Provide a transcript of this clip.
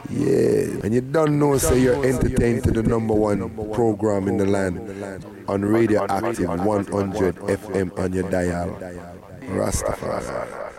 Yeah, and you don't know, say you're entertained to the #1 program in the land on Radioactive 100 FM on your dial. Rastafari.